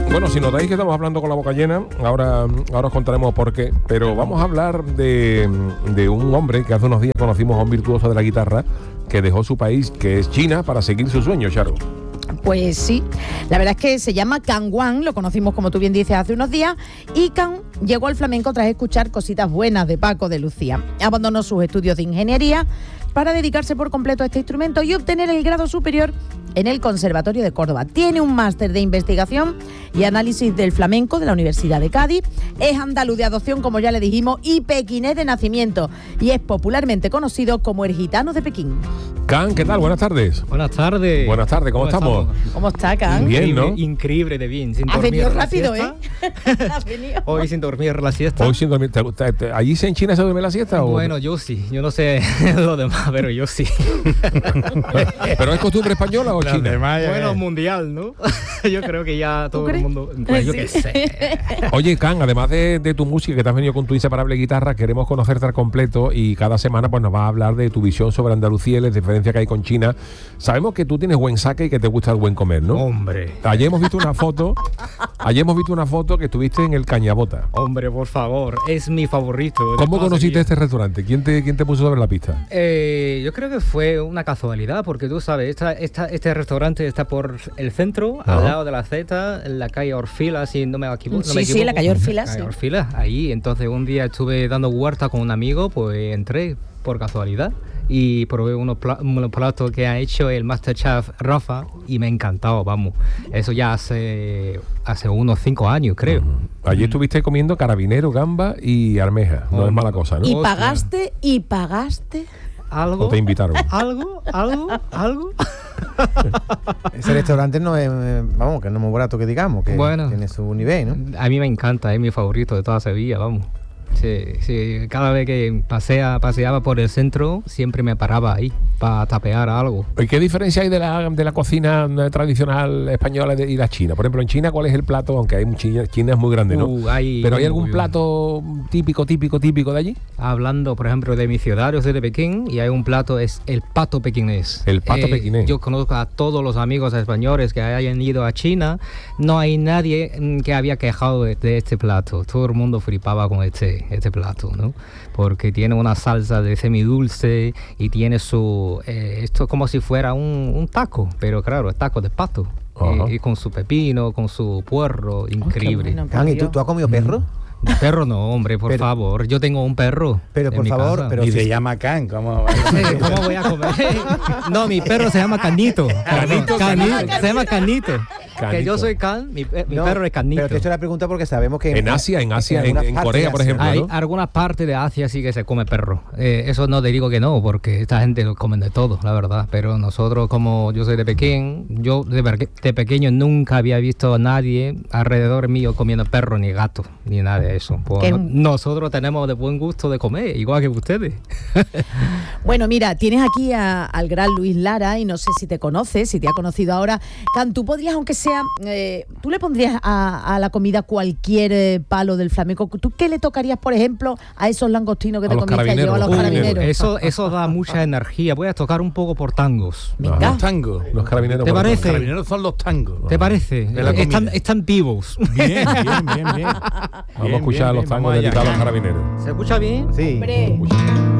Bueno, si notáis que estamos hablando con la boca llena, ahora os contaremos por qué, pero vamos a hablar de un hombre que hace unos días conocimos a un virtuoso de la guitarra que dejó su país, que es China, para seguir su sueño, Charo. Pues sí, la verdad es que se llama Can Wang, lo conocimos como tú bien dices hace unos días, y Can llegó al flamenco tras escuchar cositas buenas de Paco de Lucía. Abandonó sus estudios de ingeniería para dedicarse por completo a este instrumento y obtener el grado superior en el Conservatorio de Córdoba. Tiene un máster de investigación y análisis del flamenco de la Universidad de Cádiz. Es andaluz de adopción, como ya le dijimos, y pequinés de nacimiento. Y es popularmente conocido como el gitano de Pekín. Can, ¿qué tal? Buenas tardes. Buenas tardes. Buenas tardes, ¿cómo estamos? ¿Cómo está, Can? Bien, ¿no? Increíble de bien. Sin Has dormir venido la rápido, siesta. Has venido. Hoy sin dormir la siesta. Hoy sin dormir. ¿Allí en China se duerme la siesta? ¿O? Bueno, yo sí. Yo no sé lo demás, pero yo sí. ¿Pero es costumbre española o china? Bueno, mundial, ¿no? Yo creo que ya todo el mundo... Pues yo qué sé. Oye, Can, además de tu música, que te has venido con tu inseparable guitarra, queremos conocerte al completo y cada semana pues nos vas a hablar de tu visión sobre Andalucía y las diferencias que hay con China. Sabemos que tú tienes buen saque y que te gusta el buen comer, ¿no? Hombre. Ayer hemos visto una foto que estuviste en el Cañabota. Hombre, por favor. Es mi favorito. ¿Cómo conociste este restaurante? ¿Quién te puso sobre la pista? Yo creo que fue una casualidad, porque tú sabes, este restaurante está por el centro, al lado de la Z, en la calle Orfila, si no me equivoco. Sí, la calle Orfila, sí. Orfila, ahí. Entonces un día estuve dando huerta con un amigo, pues entré por casualidad y probé unos platos que ha hecho el Masterchef Rafa y me ha encantado, vamos. Eso ya hace unos 5 años, creo. Allí estuviste comiendo carabinero, gamba y almeja. No es mala cosa, ¿no? ¿Y pagaste? ¿Algo? ¿O te invitaron? ¿Algo? Ese restaurante no es, vamos, que no es muy barato que digamos, que bueno, tiene su nivel, ¿no? A mí me encanta, es mi favorito de toda Sevilla, vamos. Sí, cada vez que paseaba por el centro, siempre me paraba ahí para tapear algo. ¿Y qué diferencia hay de la cocina tradicional española y la china? Por ejemplo, en China, ¿cuál es el plato? Aunque hay China es muy grande, ¿no? ¿Pero hay algún plato típico de allí? Hablando, por ejemplo, de mi ciudad, yo soy de Pekín, y hay un plato, es el pato pequinés. El pato pequinés. Yo conozco a todos los amigos españoles que hayan ido a China. No hay nadie que había quejado de este plato. Todo el mundo flipaba con este plato, ¿no? Porque tiene una salsa de semidulce y tiene esto es como si fuera un taco, pero claro, es taco de pato. Y con su pepino, con su puerro, increíble. Can, ¿y tú has comido perro? Perro no, hombre, por favor. Yo tengo un perro. Pero por favor, casa. pero y se llama Can, ¿cómo voy a comer? No, mi perro se llama Canito. Se llama Canito. Que yo soy Can, mi perro es Canito. Pero te he hecho la pregunta porque sabemos que en Asia, en Corea, por ejemplo, hay ¿no? algunas partes de Asia sí que se come perro. Eso no te digo que no, porque esta gente lo comen de todo, la verdad. Pero nosotros, como yo soy de Pekín, yo de pequeño nunca había visto a nadie alrededor mío comiendo perro, ni gato, ni nada de eso. Pues nosotros tenemos de buen gusto de comer, igual que ustedes. Bueno, mira, tienes aquí al gran Luis Lara y no sé si te conoces, si te ha conocido ahora. Can, tú podrías, aunque sea, tú le pondrías a la comida cualquier palo del flamenco. ¿Tú qué le tocarías, por ejemplo, a esos langostinos que te comiste ayer, a los carabineros? Eso da mucha energía. Voy a tocar un poco por tangos. Venga. Los tangos. Los carabineros. ¿Te parece? Los carabineros son los tangos. ¿Te parece? Están vivos. Bien. Vamos a escuchar los tangos dedicados a los carabineros. ¿Se escucha bien? Sí. Hombre.